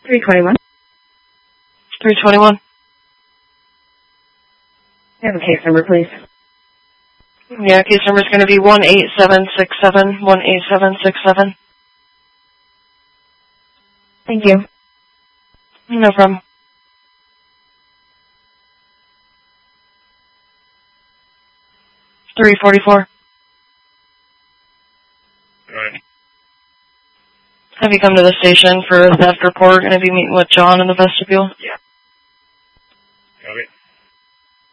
321. 321. Have a case number, please. Yeah, case number is going to be 18767. 18767. Thank you. No problem. $344. Right. Have you come to the station for a theft report? Going to be meeting with John in the vestibule? Yeah.